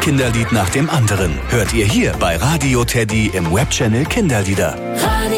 Kinderlied nach dem anderen hört ihr hier bei Radio Teddy im Webchannel Kinderlieder.